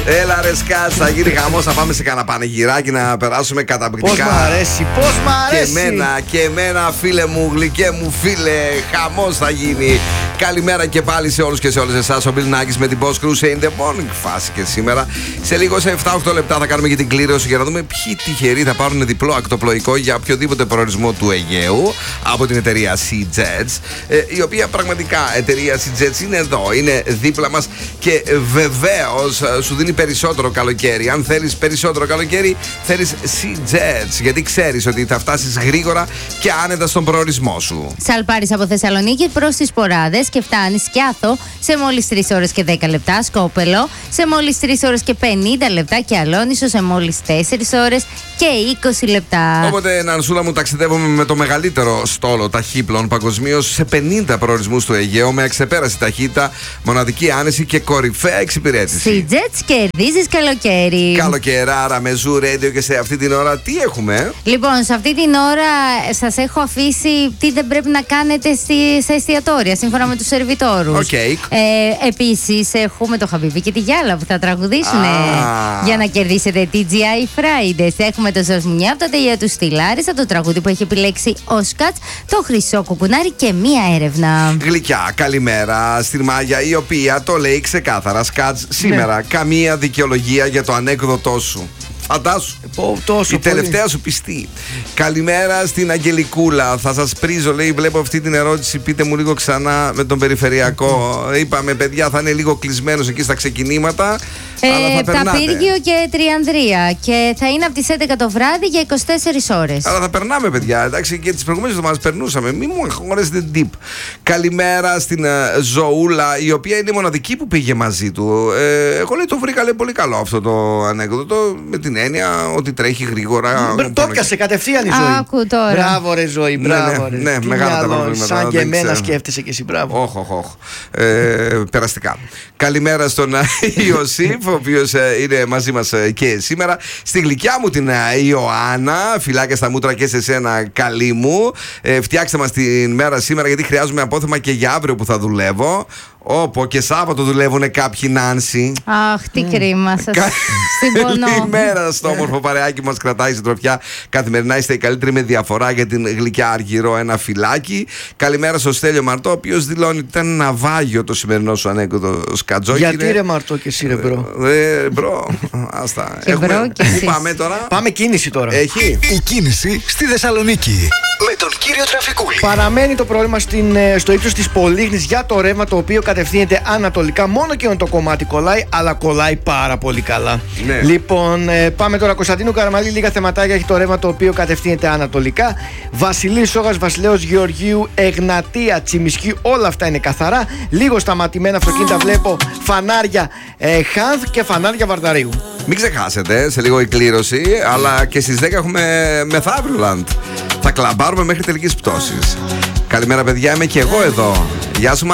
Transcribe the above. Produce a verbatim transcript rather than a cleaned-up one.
Έλα ρε σκάτς, θα γίνει χαμός. Θα πάμε σε κανένα πανηγυράκι να περάσουμε καταπληκτικά. Πώς μ' αρέσει, πώς μ' αρέσει. Και εμένα, και εμένα φίλε μου, γλυκέ μου φίλε, χαμός θα γίνει. Καλημέρα και πάλι σε όλους και σε όλες εσάς. Ο Bill Nackis με την Boss Crew in the morning φάση και σήμερα. Σε λίγο σε επτά οκτώ λεπτά θα κάνουμε και την κλήρωση για να δούμε ποιοι τυχεροί θα πάρουν διπλό ακτοπλοϊκό για οποιοδήποτε προορισμό του Αιγαίου από την εταιρεία SeaJets, η οποία πραγματικά εταιρεία SeaJets είναι εδώ, είναι δίπλα μας και βεβαίως σου δίνει περισσότερο καλοκαίρι. Αν θέλεις περισσότερο καλοκαίρι, θέλεις SeaJets, γιατί ξέρεις ότι θα φτάσεις γρήγορα και άνετα στον προορισμό σου. Σαλπάρεις από Θεσσαλονίκη προς τις Ποράδες και φτάνεις Σκιάθο σε μόλις τρεις ώρες και δέκα λεπτά, Σκόπελο σε μόλις τρεις ώρες και πενήντα λεπτά και Αλόνισο σε μόλις τέσσερις ώρες και είκοσι λεπτά. Οπότε, Νανσούλα μου, ταξιδεύουμε με το μεγαλύτερο στόλο ταχύπλων παγκοσμίως σε πενήντα προορισμούς του Αιγαίου με αξεπέραστη ταχύτητα, μοναδική άνεση και κορυφαία εξυπηρέτηση. SeaJets, κερδίζεις καλοκαίρι. Καλοκαιράρα με Zoo Radio και σε αυτή την ώρα τι έχουμε? Λοιπόν, σε αυτή την ώρα σας έχω αφήσει τι δεν πρέπει να κάνετε στη, σε εστιατόρια σύμφωνα με τους σερβιτόρους. Okay. Ε, επίσης έχουμε το Χαβίβι και τη Γιάλα που θα τραγουδήσουν ah. για να κερδίσετε τι τζι άι Fridays. Έχουμε το Ζωσμουνιά από τα τελεία του στη Λάρισα, το τραγούδι που έχει επιλέξει ο Σκάτς, το χρυσό κουκουνάρι και μία έρευνα. Γλυκιά, καλημέρα στην Μάγια, η οποία το λέει ξεκάθαρα. Σκάτς, σήμερα ναι. καμία δικαιολογία για το ανέκδοτό σου. Φαντάσου. Τόσο η τελευταία πολύ. σου πιστή. Καλημέρα στην Αγγελικούλα. Θα σας πρίζω, λέει, βλέπω αυτή την ερώτηση. Πείτε μου λίγο ξανά με τον περιφερειακό. Είπαμε, παιδιά, θα είναι λίγο κλεισμένος εκεί στα ξεκινήματα. Ε, αλλά θα περνάτε. Πταπύργιο και Τριανδρία. Και θα είναι από τις έντεκα το βράδυ για είκοσι τέσσερις ώρες. Αλλά θα περνάμε, παιδιά. Εντάξει, και τις προηγούμενες εβδομάδες περνούσαμε. Μην μου αγχωρέσετε την tip. Καλημέρα στην uh, Ζωούλα, η οποία είναι η μοναδική που πήγε μαζί του. Ε, εγώ λέει το βρήκα, λέει, πολύ καλό αυτό το ανέκδοτο. Με την έννοια ότι τρέχει γρήγορα. Το έπιασε κατευθείαν η Ζωή. Άκου τώρα. Μπράβο, ρε Ζωή, μπράβο. Ναι, ναι, ναι, μεγάλα τα προβλήματα. Σαν και εμένα σκέφτεσαι και εσύ, μπράβο. Όχι, όχι, όχι. Περαστικά. Καλημέρα στον Ιωσήφ, ο οποίος είναι μαζί μας και σήμερα. Στη γλυκιά μου την Ιωάννα, φυλάκια στα μούτρα και σε σένα, καλή μου. Ε, φτιάξτε μας την μέρα σήμερα, γιατί χρειάζομαι απόθεμα και για αύριο που θα δουλεύω.Όπο και Σάββατο δουλεύουν κάποιοι, Νάνση. Αχ, τι κρίμα σας. Συμπονώ. Καλημέρα στο όμορφο παρεάκι μας, κρατάει συντροφιά καθημερινά. Είστε οι καλύτεροι με διαφορά για την γλυκιά Αργυρό, ένα φυλάκι. Καλημέρα στο Στέλιο Μαρτό, ο οποίος δηλώνει ότι ήταν ναυάγιο το σημερινό σου ανέκδοτο Σκατζόκι. Γιατί ρε Μαρτό και εσύ, ρε μπρο. Ε, μπρο, άστα. Και μπρο και εσείς. Πού πάμε τώρα? Πάμε κίνηση τώρα. Έχει. Η κίνηση στη Θεσσαλονίκη με τον κύριο Τραφικούλη. Παραμένει το πρόβλημα στην, στο ύψος της Πολύγνης για το ρεύμα, το οποίο κατευθύνεται ανατολικά. Μόνο και το κομμάτι κολλάει, αλλά κολλάει πάρα πολύ καλά. Ναι. Λοιπόν, ε, πάμε τώρα. Κωνσταντίνου Καραμαλή, λίγα θεματάκια έχει το ρεύμα, το οποίο κατευθύνεται ανατολικά. Βασιλής Σόγας, Βασιλέως Γεωργίου, Εγνατία, Τσιμισκή, όλα αυτά είναι καθαρά. Λίγο σταματημένα αυτοκίνητα βλέπω, φανάρια ε, Χάνθ και φανάρια Βαρδαρίου. Μην ξεχάσετε, σε λίγο η κλήρωση, αλλά και στις δέκα έχουμε Μεθαύριουλαντ. Θα κλαμπάρουμε μέχρι τελικής πτώσης. Καλημέρα, παιδιά, είμαι και εγώ εδώ. Γεια σου.